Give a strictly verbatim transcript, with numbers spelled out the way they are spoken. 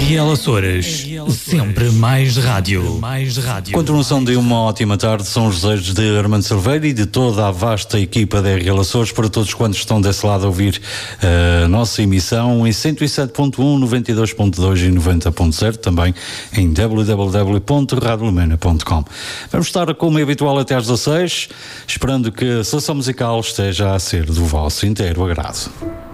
R L Açores, sempre mais rádio. Mais rádio. Continuação de uma ótima tarde, são os desejos de Armando Silveira e de toda a vasta equipa da R L Açores, para todos quantos estão desse lado a ouvir a nossa emissão em cento e sete ponto um, noventa e dois ponto dois e noventa ponto zero, também em w w w ponto radio lumena ponto com. Vamos estar, como é habitual, até às dezasseis, esperando que a seleção musical esteja a ser do vosso inteiro agrado.